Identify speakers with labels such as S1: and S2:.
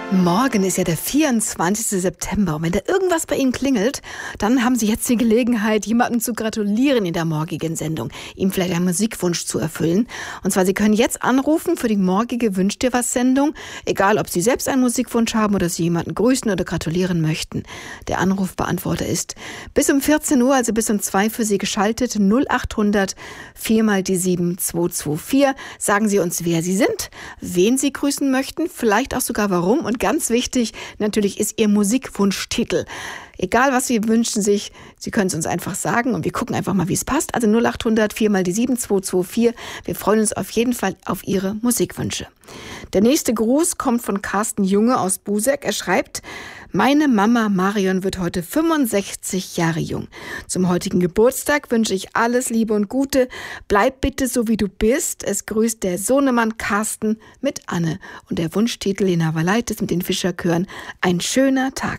S1: Morgen ist ja der 24. September und wenn da irgendwas bei Ihnen klingelt, dann haben Sie jetzt die Gelegenheit, jemandem zu gratulieren in der morgigen Sendung, ihm vielleicht einen Musikwunsch zu erfüllen. Und zwar, Sie können jetzt anrufen für die morgige Wünsch dir was Sendung, egal ob Sie selbst einen Musikwunsch haben oder Sie jemanden grüßen oder gratulieren möchten. Der Anrufbeantworter ist bis um 14 Uhr, also bis um 2 für Sie geschaltet, 0800 4 mal die 7 224. Sagen Sie uns, wer Sie sind, wen Sie grüßen möchten, vielleicht auch sogar warum. Und ganz wichtig, natürlich ist Ihr Musikwunschtitel. Egal, was Sie wünschen sich, Sie können es uns einfach sagen und wir gucken einfach mal, wie es passt. Also 0800 4 mal die 7 224. Wir freuen uns auf jeden Fall auf Ihre Musikwünsche. Der nächste Gruß kommt von Carsten Junge aus Buseck. Er schreibt: Meine Mama Marion wird heute 65 Jahre jung. Zum heutigen Geburtstag wünsche ich alles Liebe und Gute. Bleib bitte so, wie du bist. Es grüßt der Sohnemann Carsten mit Anne. Und der Wunschtitel Lena Valaitis mit den Fischerchören: Ein schöner Tag.